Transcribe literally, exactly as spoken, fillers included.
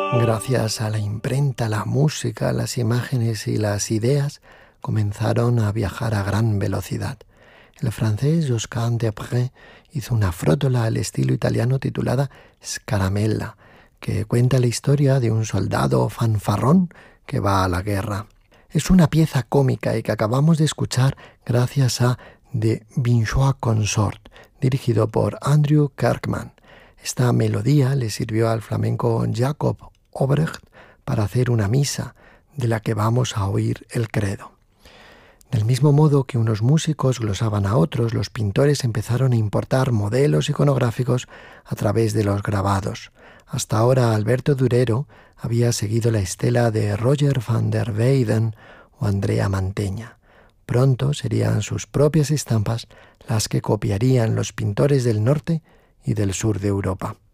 Gracias a la imprenta, la música, las imágenes y las ideas comenzaron a viajar a gran velocidad. El francés Josquin de Pré hizo una frótola al estilo italiano titulada Scaramella, que cuenta la historia de un soldado fanfarrón que va a la guerra. Es una pieza cómica y que acabamos de escuchar gracias a The Binchois Consort, dirigido por Andrew Kirkman. Esta melodía le sirvió al flamenco Jacob Obrecht para hacer una misa, de la que vamos a oír el credo. Del mismo modo que unos músicos glosaban a otros, los pintores empezaron a importar modelos iconográficos a través de los grabados. Hasta ahora Alberto Durero había seguido la estela de Roger van der Weyden o Andrea Mantegna. Pronto serían sus propias estampas las que copiarían los pintores del norte y del sur de Europa.